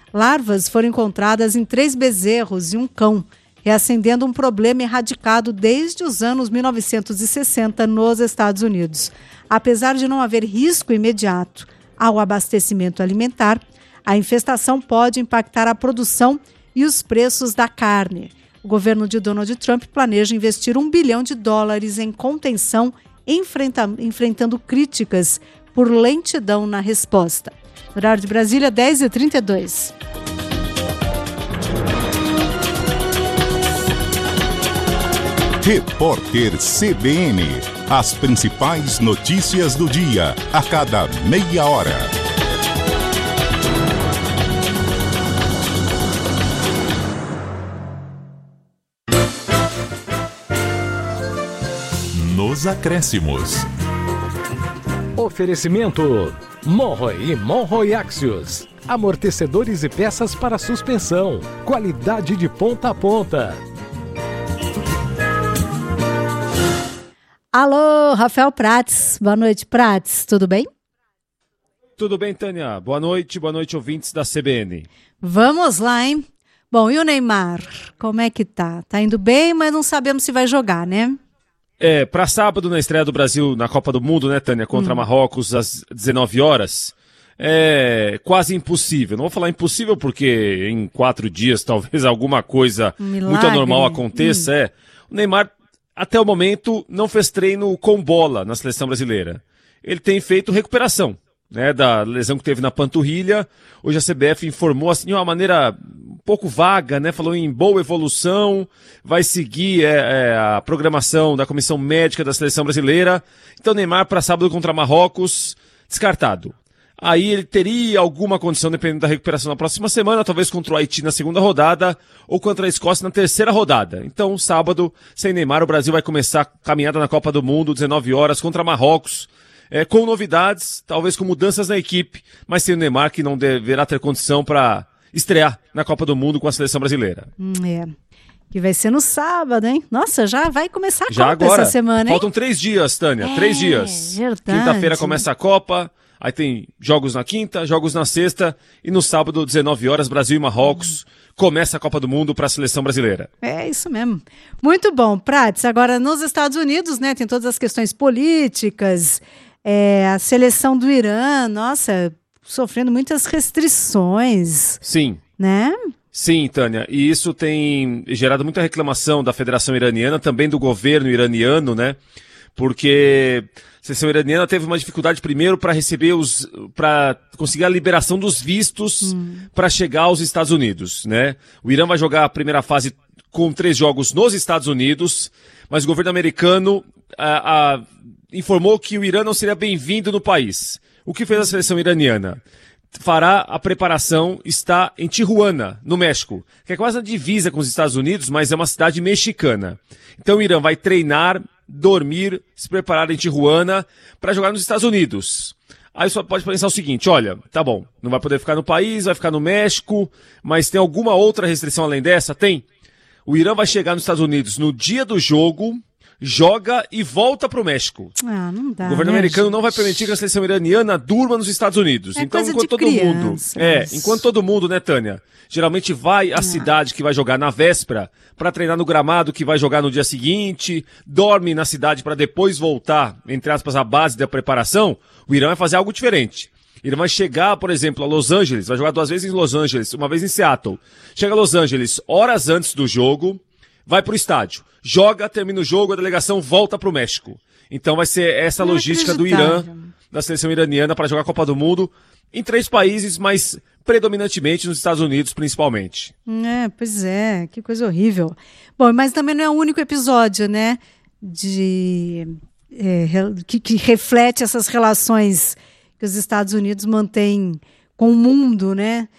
Larvas foram encontradas em 3 bezerros e um cão, reacendendo um problema erradicado desde os anos 1960 nos Estados Unidos. Apesar de não haver risco imediato ao abastecimento alimentar, a infestação pode impactar a produção e os preços da carne. O governo de Donald Trump planeja investir $1 bilhão em contenção, enfrentando críticas por lentidão na resposta. Horário de Brasília, 10h32. Repórter CBN. As principais notícias do dia, a cada meia hora. Nos acréscimos. Oferecimento Monroe e Monroe Axios. Amortecedores e peças para suspensão. Qualidade de ponta a ponta. Alô, Rafael Prates. Boa noite, Prates. Tudo bem? Tudo bem, Tânia. Boa noite, ouvintes da CBN. Vamos lá, hein? Bom, e o Neymar? Como é que tá? Tá indo bem, mas não sabemos se vai jogar, né? Para sábado, na estreia do Brasil na Copa do Mundo, né, Tânia, contra Marrocos às 19 horas, é quase impossível. Não vou falar impossível porque em 4 dias talvez alguma coisa muito anormal aconteça. O Neymar, até o momento, não fez treino com bola na seleção brasileira. Ele tem feito recuperação, né, da lesão que teve na panturrilha. Hoje a CBF informou assim de uma maneira um pouco vaga, né, falou em boa evolução, vai seguir a programação da comissão médica da seleção brasileira. Então Neymar para sábado contra Marrocos, descartado. Aí ele teria alguma condição dependendo da recuperação na próxima semana, talvez contra o Haiti na segunda rodada ou contra a Escócia na terceira rodada. Então sábado, sem Neymar, o Brasil vai começar a caminhada na Copa do Mundo, 19 horas, contra Marrocos. Com novidades, talvez com mudanças na equipe, mas sem o Neymar, que não deverá ter condição para estrear na Copa do Mundo com a seleção brasileira. Que vai ser no sábado, hein? Nossa, já vai começar a já Copa agora, essa semana, hein? Faltam 3 dias, Tânia, 3 dias. Verdade. Quinta-feira começa a Copa, aí tem jogos na quinta, jogos na sexta, e no sábado, 19 horas, Brasil e Marrocos, começa a Copa do Mundo para a seleção brasileira. É isso mesmo. Muito bom, Prates. Agora, nos Estados Unidos, né, tem todas as questões políticas, a seleção do Irã, nossa, sofrendo muitas restrições. Sim. Né? Sim, Tânia, e isso tem gerado muita reclamação da Federação Iraniana, também do governo iraniano, né? Porque a seleção iraniana teve uma dificuldade primeiro para conseguir a liberação dos vistos para chegar aos Estados Unidos, né? O Irã vai jogar a primeira fase com 3 jogos nos Estados Unidos, mas o governo americano informou que o Irã não seria bem-vindo no país. O que fez a seleção iraniana? Fará a preparação, está em Tijuana, no México, que é quase a divisa com os Estados Unidos, mas é uma cidade mexicana. Então o Irã vai treinar, dormir, se preparar em Tijuana para jogar nos Estados Unidos. Aí só pode pensar o seguinte, olha, tá bom, não vai poder ficar no país, vai ficar no México, mas tem alguma outra restrição além dessa? Tem. O Irã vai chegar nos Estados Unidos no dia do jogo, joga e volta para o México. Não dá, o governo americano não vai permitir que a seleção iraniana durma nos Estados Unidos. Então, enquanto todo mundo, né, Tânia, geralmente vai à cidade que vai jogar na véspera para treinar no gramado que vai jogar no dia seguinte, dorme na cidade para depois voltar, entre aspas, à base da preparação, o Irã vai fazer algo diferente. Ele vai chegar, por exemplo, a Los Angeles, vai jogar 2 vezes em Los Angeles, uma vez em Seattle. Chega a Los Angeles horas antes do jogo, vai pro estádio, joga, termina o jogo, a delegação volta pro México. Então vai ser essa logística do Irã, da seleção iraniana, para jogar a Copa do Mundo em 3 países, mas predominantemente nos Estados Unidos, principalmente. Pois é, que coisa horrível. Bom, mas também não é o único episódio, né, que reflete essas relações que os Estados Unidos mantêm com o mundo, né,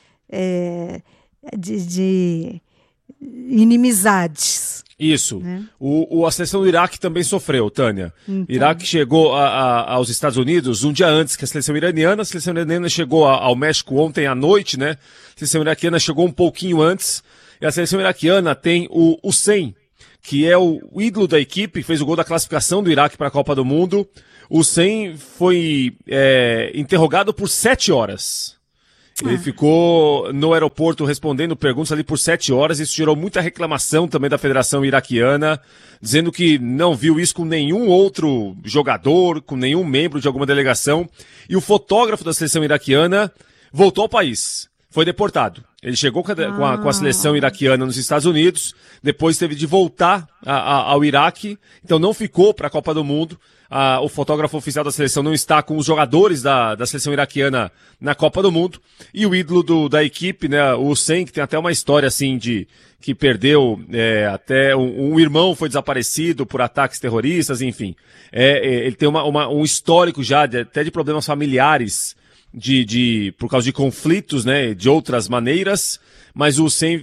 de inimizades. Isso. Né? A seleção do Iraque também sofreu, Tânia. Então. Iraque chegou aos Estados Unidos um dia antes que a seleção iraniana. A seleção iraniana chegou ao México ontem à noite, né? A seleção iraquiana chegou um pouquinho antes. E a seleção iraquiana tem o Hussein, que é o ídolo da equipe, fez o gol da classificação do Iraque para a Copa do Mundo. O Hussein foi interrogado por 7 horas. Ele ficou no aeroporto respondendo perguntas ali por 7 horas. Isso gerou muita reclamação também da Federação Iraquiana, dizendo que não viu isso com nenhum outro jogador, com nenhum membro de alguma delegação. E o fotógrafo da seleção iraquiana voltou ao país. Foi deportado. Ele chegou com a seleção iraquiana nos Estados Unidos, depois teve de voltar ao Iraque, então não ficou para a Copa do Mundo. O fotógrafo oficial da seleção não está com os jogadores da seleção iraquiana na Copa do Mundo. E o ídolo da equipe, né, o Hussein, que tem até uma história assim que perdeu, até um irmão foi desaparecido por ataques terroristas, enfim. Ele tem um histórico já até de problemas familiares, por causa de conflitos, né, de outras maneiras, mas o Hussein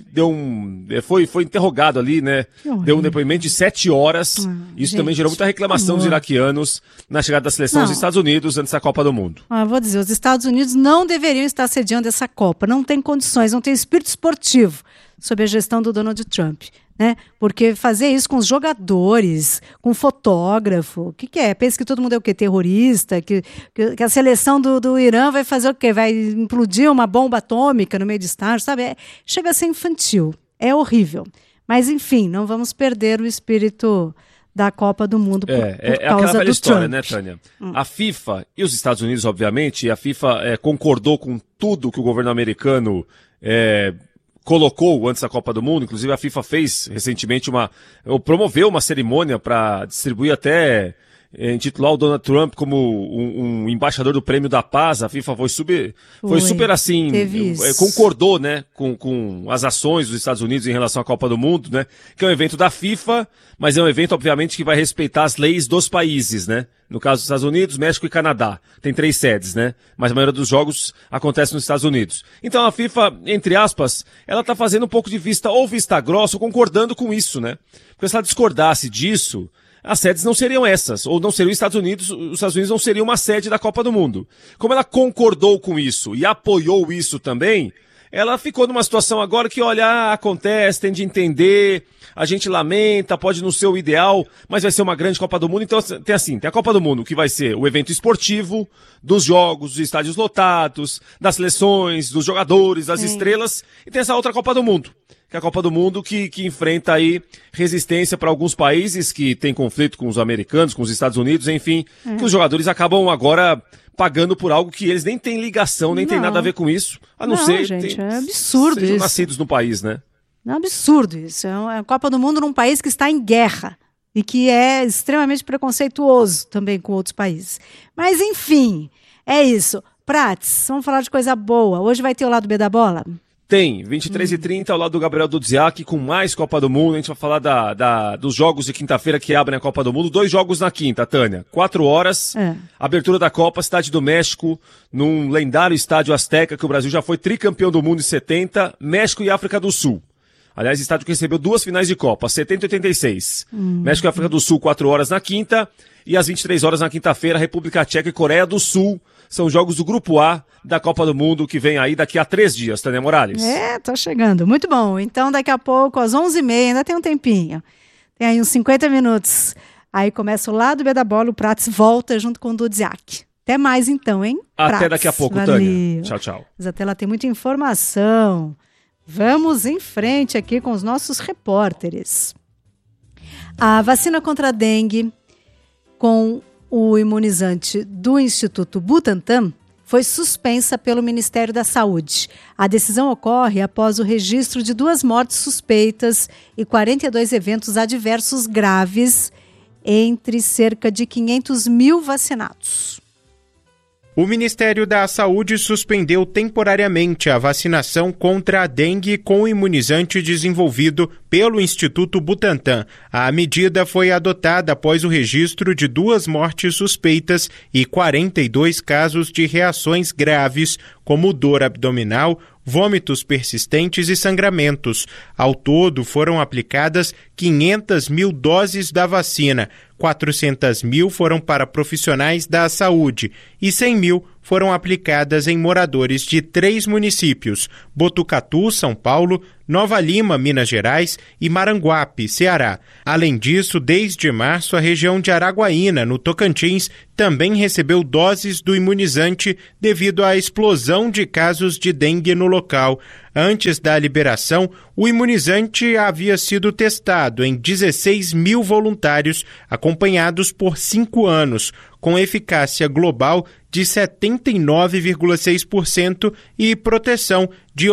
foi interrogado ali, né, deu um depoimento de 7 horas, isso também gerou muita reclamação dos iraquianos na chegada da seleção aos Estados Unidos antes da Copa do Mundo. Vou dizer, os Estados Unidos não deveriam estar sediando essa Copa, não tem condições, não tem espírito esportivo sob a gestão do Donald Trump. Né? Porque fazer isso com os jogadores, com o fotógrafo, o que é? Pensa que todo mundo é o quê? Terrorista? Que a seleção do Irã vai fazer o quê? Vai implodir uma bomba atômica no meio de estádio, sabe? Chega a ser infantil, é horrível. Mas, enfim, não vamos perder o espírito da Copa do Mundo por causa aquela velha do história, Trump. né, Tânia? A FIFA e os Estados Unidos, obviamente, a FIFA concordou com tudo que o governo americano colocou antes da Copa do Mundo. Inclusive a FIFA fez recentemente promoveu uma cerimônia para distribuir até intitular o Donald Trump como um embaixador do Prêmio da Paz. A FIFA foi super assim, concordou, né, com as ações dos Estados Unidos em relação à Copa do Mundo, né, que é um evento da FIFA, mas é um evento, obviamente, que vai respeitar as leis dos países, né. No caso dos Estados Unidos, México e Canadá. Tem 3 sedes, né? Mas a maioria dos jogos acontece nos Estados Unidos. Então a FIFA, entre aspas, ela tá fazendo um pouco de vista grossa, concordando com isso, né? Porque se ela discordasse disso, as sedes não seriam essas, ou não seriam os Estados Unidos não seriam uma sede da Copa do Mundo. Como ela concordou com isso e apoiou isso também, ela ficou numa situação agora que, olha, acontece, tem de entender, a gente lamenta, pode não ser o ideal, mas vai ser uma grande Copa do Mundo. Então tem a Copa do Mundo, que vai ser o evento esportivo dos jogos, dos estádios lotados, das seleções, dos jogadores, das estrelas, e tem essa outra Copa do Mundo, que é a Copa do Mundo que enfrenta aí resistência para alguns países que tem conflito com os americanos, com os Estados Unidos, enfim, que os jogadores acabam agora pagando por algo que eles nem têm ligação, nem tem nada a ver com isso, a não ser gente, é absurdo sejam isso. nascidos no país, né? É um absurdo isso. É uma Copa do Mundo num país que está em guerra e que é extremamente preconceituoso também com outros países. Mas, enfim, é isso. Prats, vamos falar de coisa boa. Hoje vai ter o lado B da bola? Tem, 23h30 ao lado do Gabriel Dudziak com mais Copa do Mundo. A gente vai falar dos jogos de quinta-feira que abrem a Copa do Mundo. 2 jogos na quinta, Tânia. 4 horas, abertura da Copa, Cidade do México, num lendário estádio Azteca, que o Brasil já foi tricampeão do mundo em 70, México e África do Sul. Aliás, estádio que recebeu 2 finais de Copa, 70 e 86. México e África do Sul, 4 horas na quinta. E às 23 horas na quinta-feira, República Tcheca e Coreia do Sul. São jogos do Grupo A da Copa do Mundo, que vem aí daqui a 3 dias, Tânia Morales. Tá chegando. Muito bom. Então, daqui a pouco, às 11h30, ainda tem um tempinho. Tem aí uns 50 minutos. Aí começa o lado B da bola, o Prats volta junto com o Dudziak. Até mais então, hein? Até Prats. daqui a pouco, Valeu. Tânia. Tchau, tchau. Mas até lá tem muita informação. Vamos em frente aqui com os nossos repórteres. A vacina contra a dengue com o imunizante do Instituto Butantan foi suspensa pelo Ministério da Saúde. A decisão ocorre após o registro de 2 mortes suspeitas e 42 eventos adversos graves entre cerca de 500 mil vacinados. O Ministério da Saúde suspendeu temporariamente a vacinação contra a dengue com o imunizante desenvolvido pelo Instituto Butantan. A medida foi adotada após o registro de 2 mortes suspeitas e 42 casos de reações graves, como dor abdominal, vômitos persistentes e sangramentos. Ao todo, foram aplicadas 500 mil doses da vacina. 400 mil foram para profissionais da saúde e 100 mil foram aplicadas em moradores de 3 municípios: Botucatu, São Paulo, Nova Lima, Minas Gerais e Maranguape, Ceará. Além disso, desde março, a região de Araguaína, no Tocantins, também recebeu doses do imunizante devido à explosão de casos de dengue no local. Antes da liberação, o imunizante havia sido testado em 16 mil voluntários, acompanhados por 5 anos, com eficácia global de 79,6% e proteção de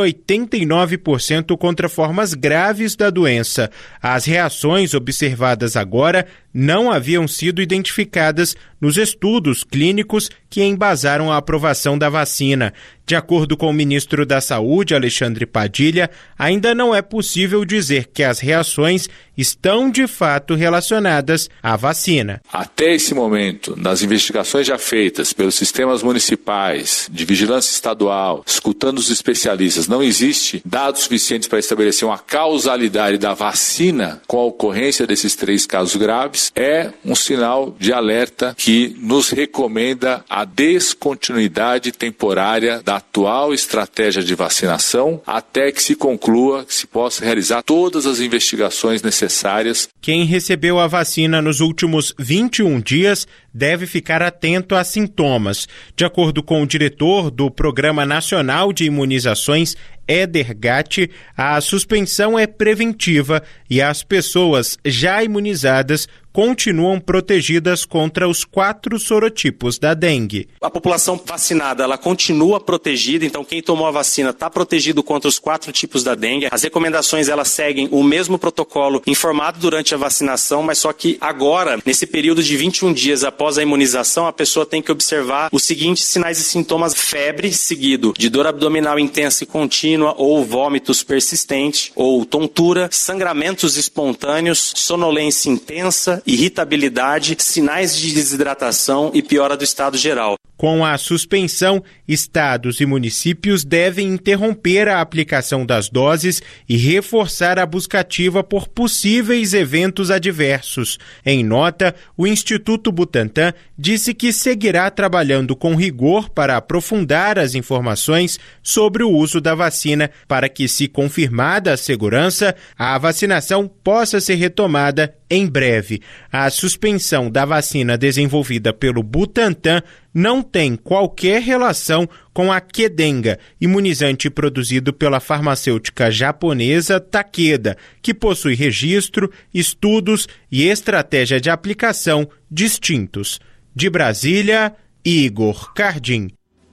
89% contra formas graves da doença. As reações observadas agora não haviam sido identificadas nos estudos clínicos que embasaram a aprovação da vacina. De acordo com o ministro da Saúde, Alexandre Padilha, ainda não é possível dizer que as reações estão de fato relacionadas à vacina. Até esse momento, nas investigações já feitas pelos sistemas municipais, de vigilância estadual, escutando os especialistas, não existe dados suficientes para estabelecer uma causalidade da vacina com a ocorrência desses 3 casos graves. É um sinal de alerta que nos recomenda a descontinuidade temporária da atual estratégia de vacinação até que se conclua, que se possa realizar todas as investigações necessárias. Quem recebeu a vacina nos últimos 21 dias deve ficar atento a sintomas. De acordo com o diretor do Programa Nacional de Imunizações, Éder Gatti, a suspensão é preventiva e as pessoas já imunizadas continuam protegidas contra os 4 sorotipos da dengue. A população vacinada, ela continua protegida, então quem tomou a vacina está protegido contra os 4 tipos da dengue. As recomendações, elas seguem o mesmo protocolo informado durante a vacinação, mas só que agora, nesse período de 21 dias após a imunização, a pessoa tem que observar os seguintes sinais e sintomas: febre, seguido de dor abdominal intensa e contínua, ou vômitos persistentes, ou tontura, sangramentos espontâneos, sonolência intensa, irritabilidade, sinais de desidratação e piora do estado geral. Com a suspensão, estados e municípios devem interromper a aplicação das doses e reforçar a busca ativa por possíveis eventos adversos. Em nota, o Instituto Butantan disse que seguirá trabalhando com rigor para aprofundar as informações sobre o uso da vacina para que, se confirmada a segurança, a vacinação possa ser retomada em breve. A suspensão da vacina desenvolvida pelo Butantan não tem qualquer relação com a Qdenga, imunizante produzido pela farmacêutica japonesa Takeda, que possui registro, estudos e estratégia de aplicação distintos. De Brasília, Igor Cardim.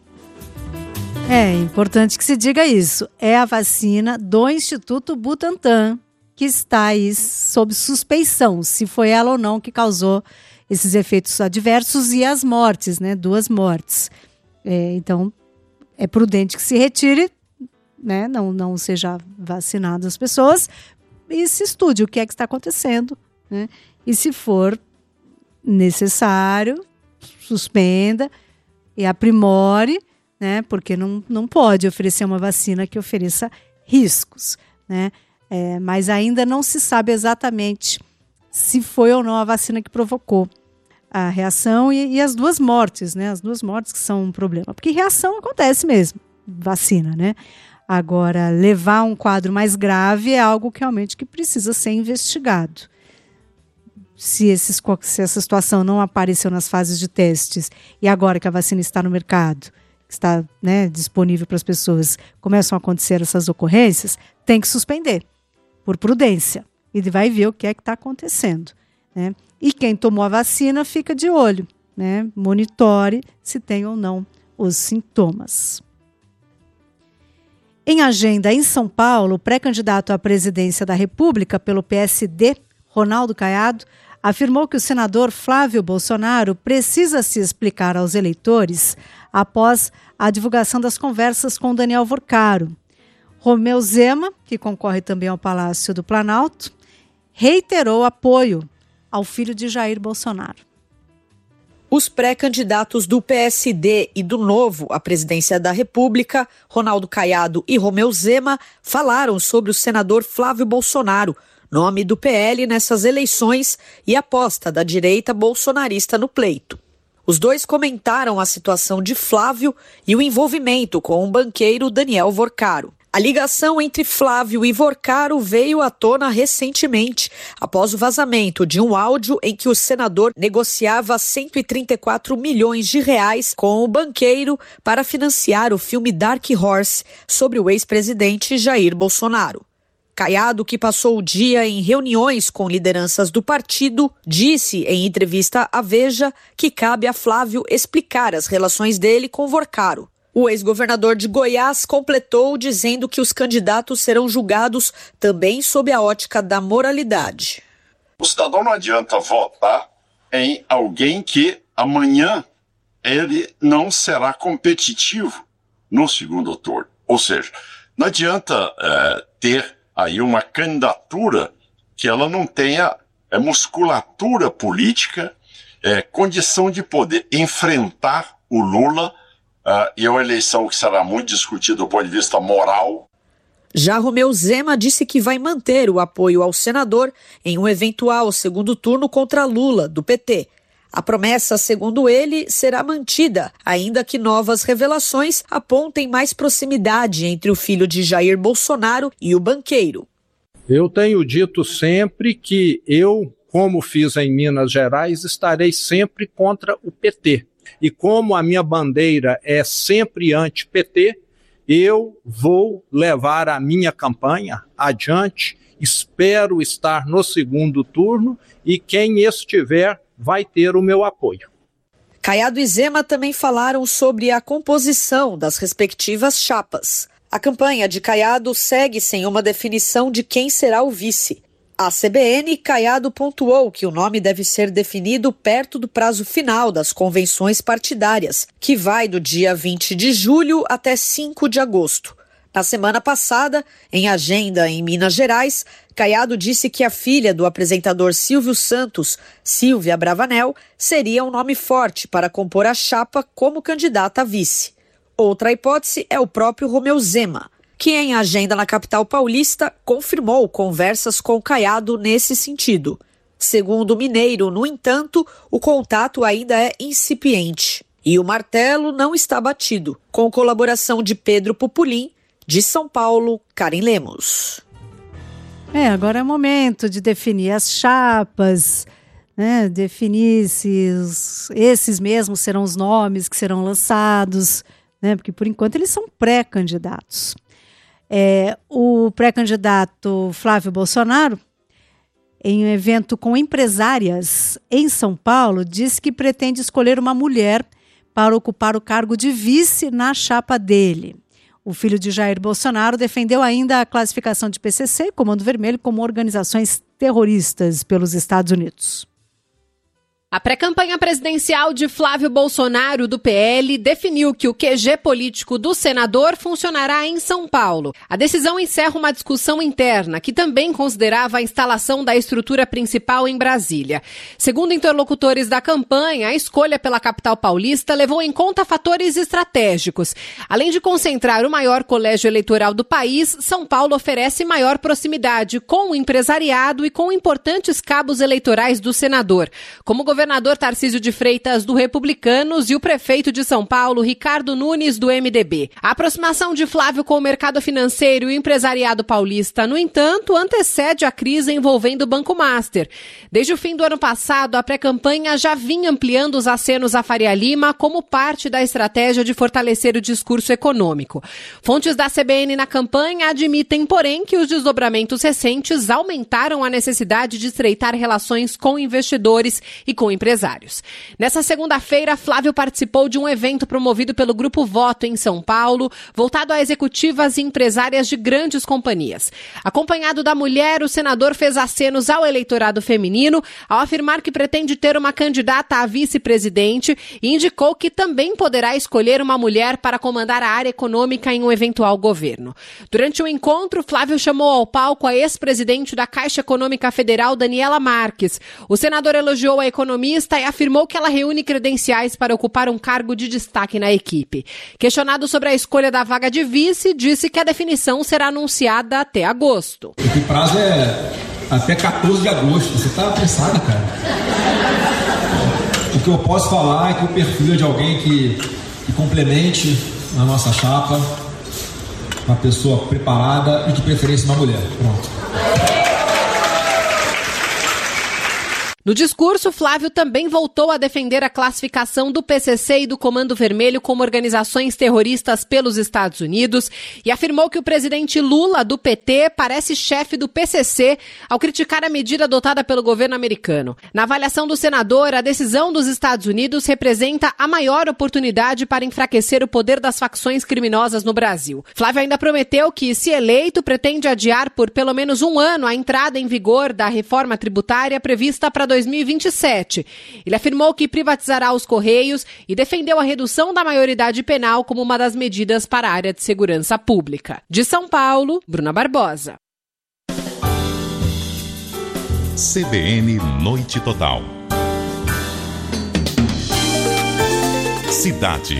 É importante que se diga isso. É a vacina do Instituto Butantan que está aí sob suspeição, se foi ela ou não que causou esses efeitos adversos e as mortes, né? 2 mortes. Então, é prudente que se retire, né? Não seja vacinado as pessoas e se estude o que é que está acontecendo, né? E se for necessário, suspenda e aprimore, né? Porque não pode oferecer uma vacina que ofereça riscos, né? Mas ainda não se sabe exatamente se foi ou não a vacina que provocou a reação e as 2 mortes, né? As 2 mortes que são um problema. Porque reação acontece mesmo, vacina, né? Agora, levar um quadro mais grave é algo que realmente que precisa ser investigado. Se essa situação não apareceu nas fases de testes e agora que a vacina está no mercado, está, né, disponível para as pessoas, começam a acontecer essas ocorrências, tem que suspender, por prudência. E vai ver o que é que está acontecendo, né? E quem tomou a vacina fica de olho, né? Monitore se tem ou não os sintomas. Em agenda em São Paulo, o pré-candidato à presidência da República pelo PSD, Ronaldo Caiado, afirmou que o senador Flávio Bolsonaro precisa se explicar aos eleitores após a divulgação das conversas com Daniel Vorcaro. Romeu Zema, que concorre também ao Palácio do Planalto, reiterou apoio ao filho de Jair Bolsonaro. Os pré-candidatos do PSD e do Novo à presidência da República, Ronaldo Caiado e Romeu Zema, falaram sobre o senador Flávio Bolsonaro, nome do PL nessas eleições e aposta da direita bolsonarista no pleito. Os dois comentaram a situação de Flávio e o envolvimento com o banqueiro Daniel Vorcaro. A ligação entre Flávio e Vorcaro veio à tona recentemente, após o vazamento de um áudio em que o senador negociava 134 milhões de reais com o banqueiro para financiar o filme Dark Horse sobre o ex-presidente Jair Bolsonaro. Caiado, que passou o dia em reuniões com lideranças do partido, disse em entrevista à Veja que cabe a Flávio explicar as relações dele com Vorcaro. O ex-governador de Goiás completou dizendo que os candidatos serão julgados também sob a ótica da moralidade. O cidadão não adianta votar em alguém que amanhã ele não será competitivo no segundo turno. Ou seja, não adianta ter aí uma candidatura que ela não tenha musculatura política, condição de poder enfrentar o Lula. E é uma eleição que será muito discutida do ponto de vista moral. Já Romeu Zema disse que vai manter o apoio ao senador em um eventual segundo turno contra Lula, do PT. A promessa, segundo ele, será mantida, ainda que novas revelações apontem mais proximidade entre o filho de Jair Bolsonaro e o banqueiro. Eu tenho dito sempre que eu, como fiz em Minas Gerais, estarei sempre contra o PT. E como a minha bandeira é sempre anti-PT, eu vou levar a minha campanha adiante, espero estar no segundo turno e quem estiver vai ter o meu apoio. Caiado e Zema também falaram sobre a composição das respectivas chapas. A campanha de Caiado segue sem uma definição de quem será o vice. A CBN, Caiado pontuou que o nome deve ser definido perto do prazo final das convenções partidárias, que vai do dia 20 de julho até 5 de agosto. Na semana passada, em agenda em Minas Gerais, Caiado disse que a filha do apresentador Silvio Santos, Silvia Bravanel, seria um nome forte para compor a chapa como candidata a vice. Outra hipótese é o próprio Romeu Zema, que em agenda na capital paulista confirmou conversas com Caiado nesse sentido. Segundo o mineiro, no entanto, o contato ainda é incipiente. E o martelo não está batido. Com colaboração de Pedro Pupulim, de São Paulo, Karen Lemos. Agora é o momento de definir as chapas, né? Definir se esses mesmos serão os nomes que serão lançados, né? Porque por enquanto eles são pré-candidatos. O pré-candidato Flávio Bolsonaro, em um evento com empresárias em São Paulo, disse que pretende escolher uma mulher para ocupar o cargo de vice na chapa dele. O filho de Jair Bolsonaro defendeu ainda a classificação de PCC e Comando Vermelho como organizações terroristas pelos Estados Unidos. A pré-campanha presidencial de Flávio Bolsonaro, do PL, definiu que o QG político do senador funcionará em São Paulo. A decisão encerra uma discussão interna, que também considerava a instalação da estrutura principal em Brasília. Segundo interlocutores da campanha, a escolha pela capital paulista levou em conta fatores estratégicos. Além de concentrar o maior colégio eleitoral do país, São Paulo oferece maior proximidade com o empresariado e com importantes cabos eleitorais do senador, como o governador Tarcísio de Freitas, do Republicanos, e o prefeito de São Paulo, Ricardo Nunes, do MDB. A aproximação de Flávio com o mercado financeiro e o empresariado paulista, no entanto, antecede a crise envolvendo o Banco Master. Desde o fim do ano passado, a pré-campanha já vinha ampliando os acenos à Faria Lima como parte da estratégia de fortalecer o discurso econômico. Fontes da CBN na campanha admitem, porém, que os desdobramentos recentes aumentaram a necessidade de estreitar relações com investidores e com empresários. Nessa segunda-feira, Flávio participou de um evento promovido pelo Grupo Voto em São Paulo, voltado a executivas e empresárias de grandes companhias. Acompanhado da mulher, o senador fez acenos ao eleitorado feminino ao afirmar que pretende ter uma candidata a vice-presidente e indicou que também poderá escolher uma mulher para comandar a área econômica em um eventual governo. Durante o encontro, Flávio chamou ao palco a ex-presidente da Caixa Econômica Federal, Daniela Marques. O senador elogiou a economista e afirmou que ela reúne credenciais para ocupar um cargo de destaque na equipe. Questionado sobre a escolha da vaga de vice, disse que a definição será anunciada até agosto. O prazo é até 14 de agosto. Você tá apressado, cara? o que eu posso falar é que o perfil é de alguém que complemente a nossa chapa, uma pessoa preparada e de preferência uma mulher. Pronto. No discurso, Flávio também voltou a defender a classificação do PCC e do Comando Vermelho como organizações terroristas pelos Estados Unidos e afirmou que o presidente Lula, do PT, parece chefe do PCC ao criticar a medida adotada pelo governo americano. Na avaliação do senador, a decisão dos Estados Unidos representa a maior oportunidade para enfraquecer o poder das facções criminosas no Brasil. Flávio ainda prometeu que, se eleito, pretende adiar por pelo menos um ano a entrada em vigor da reforma tributária prevista para 2027. Ele afirmou que privatizará os Correios e defendeu a redução da maioridade penal como uma das medidas para a área de segurança pública. De São Paulo, Bruna Barbosa. CBN Noite Total. Cidade.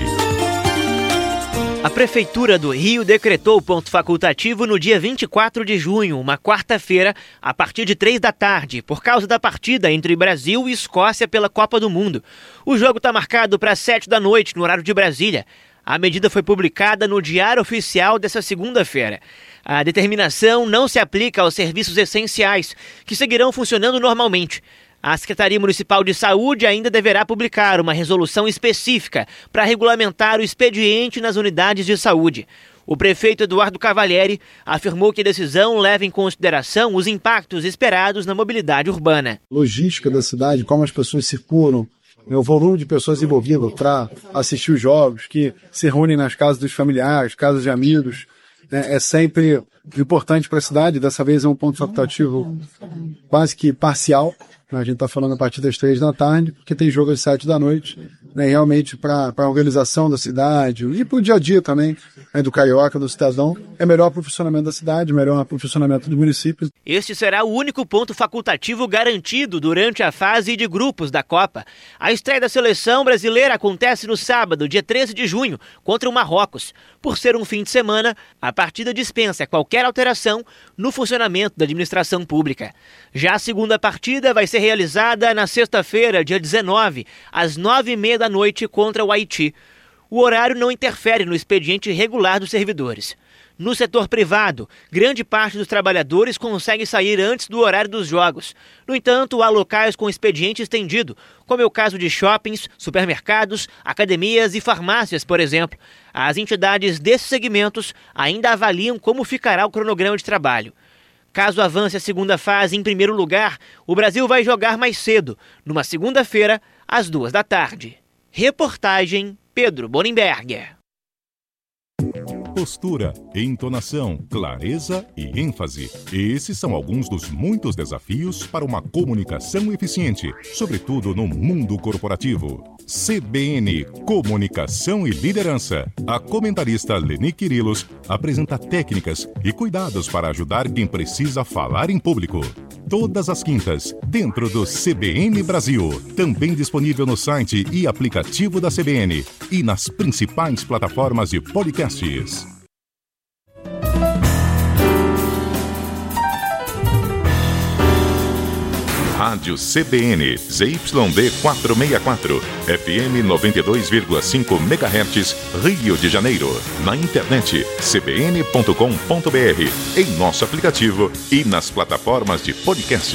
A Prefeitura do Rio decretou o ponto facultativo no dia 24 de junho, uma quarta-feira, a partir de 3 da tarde, por causa da partida entre Brasil e Escócia pela Copa do Mundo. O jogo está marcado para 7 da noite, no horário de Brasília. A medida foi publicada no Diário Oficial desta segunda-feira. A determinação não se aplica aos serviços essenciais, que seguirão funcionando normalmente. A Secretaria Municipal de Saúde ainda deverá publicar uma resolução específica para regulamentar o expediente nas unidades de saúde. O prefeito Eduardo Cavalieri afirmou que a decisão leva em consideração os impactos esperados na mobilidade urbana. Logística da cidade, como as pessoas circulam, o volume de pessoas envolvidas para assistir os jogos, que se reúnem nas casas dos familiares, casas de amigos, é sempre importante para a cidade. Dessa vez é um ponto facultativo quase que parcial. A gente está falando a partir das 3 da tarde, porque tem jogo às 7 da noite, né? Realmente para a organização da cidade e para o dia a dia também, né, do carioca, do cidadão, é melhor para o funcionamento da cidade, melhor para o funcionamento do município. Este será o único ponto facultativo garantido durante a fase de grupos da Copa. A estreia da seleção brasileira acontece no sábado, dia 13 de junho, contra o Marrocos. Por ser um fim de semana, a partida dispensa qualquer alteração no funcionamento da administração pública. Já a segunda partida vai ser realizada na sexta-feira, dia 19, às 9h30 da noite contra o Haiti. O horário não interfere no expediente regular dos servidores. No setor privado, grande parte dos trabalhadores consegue sair antes do horário dos jogos. No entanto, há locais com expediente estendido, como é o caso de shoppings, supermercados, academias e farmácias, por exemplo. As entidades desses segmentos ainda avaliam como ficará o cronograma de trabalho. Caso avance a segunda fase em primeiro lugar, o Brasil vai jogar mais cedo, numa segunda-feira, às 2 da tarde. Reportagem Pedro Bonenberger. Postura, entonação, clareza e ênfase. Esses são alguns dos muitos desafios para uma comunicação eficiente, sobretudo no mundo corporativo. CBN Comunicação e Liderança. A comentarista Leni Quirilos apresenta técnicas e cuidados para ajudar quem precisa falar em público. Todas as quintas, dentro do CBN Brasil. Também disponível no site e aplicativo da CBN e nas principais plataformas de podcasts. Rádio CBN, ZYD 464, FM 92,5 MHz, Rio de Janeiro. Na internet, cbn.com.br, em nosso aplicativo e nas plataformas de podcast.